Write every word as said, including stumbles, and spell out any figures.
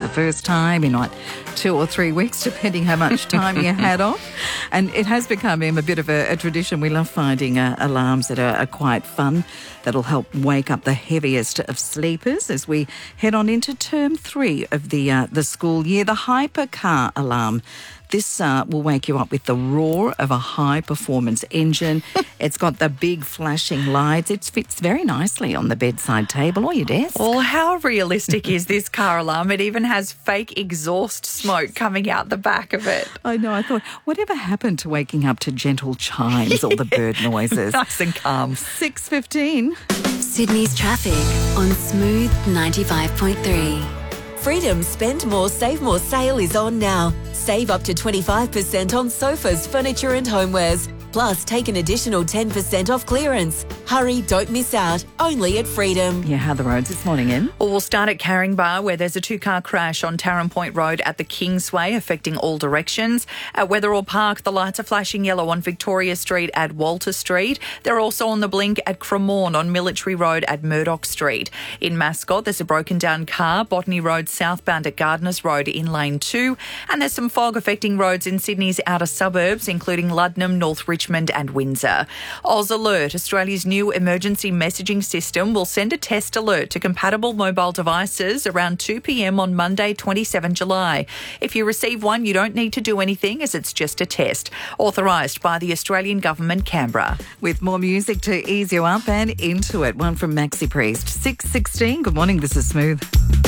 the first time in like two or three weeks, depending how much time you had off. And it has become um, a bit of a, a tradition. We love finding uh, alarms that are, are quite fun, that'll help wake up the heaviest of sleepers as we head on into term three of the uh, the school year. The hypercar alarm. This uh, will wake you up with the roar of a high-performance engine. It's got the big flashing lights. It fits very nicely on the bedside table or your desk. Well, how realistic is this car alarm? It even has fake exhaust smoke coming out the back of it. I know. I thought, whatever happened to waking up to gentle chimes, all the bird noises? Nice and calm. six fifteen. Sydney's traffic on Smooth ninety-five point three. Freedom Spend More, Save More sale is on now. Save up to twenty-five percent on sofas, furniture and homewares. Plus, take an additional ten percent off clearance. Hurry, don't miss out. Only at Freedom. Yeah, how are the roads this morning, Em? Well, we'll start at Caringbah, where there's a two-car crash on Tarrant Point Road at the Kingsway, affecting all directions. At Wetherall Park, the lights are flashing yellow on Victoria Street at Walter Street. They're also on the blink at Cremorne on Military Road at Murdoch Street. In Mascot, there's a broken-down car, Botany Road southbound at Gardners Road in Lane two. And there's some fog affecting roads in Sydney's outer suburbs, including Luddenham, North Richmond and Windsor. Oz Alert, Australia's new emergency messaging system, will send a test alert to compatible mobile devices around two p.m. on Monday, the twenty-seventh of July. If you receive one, you don't need to do anything, as it's just a test. Authorised by the Australian Government, Canberra. With more music to ease you up and into it. One from Maxi Priest. six sixteen. Good morning, this is Smooth.